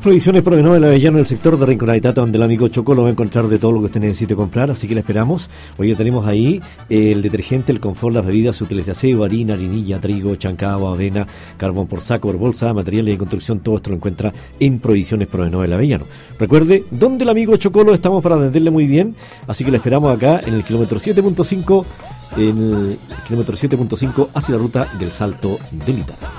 Provisiones Provenova del Avellano, el sector de Rinconaditato, donde el amigo Chocolo va a encontrar de todo lo que usted necesite comprar, así que la esperamos. Hoy tenemos ahí el detergente, el confort, las bebidas útiles de aseo, harina, harinilla, trigo, chancao, avena, carbón por saco, por bolsa, materiales de construcción, todo esto lo encuentra en Provisiones Provenova del Avellano. Recuerde, donde el amigo Chocolo estamos para atenderle muy bien, así que la esperamos acá en el kilómetro 7.5, hacia la ruta del Salto del Itata.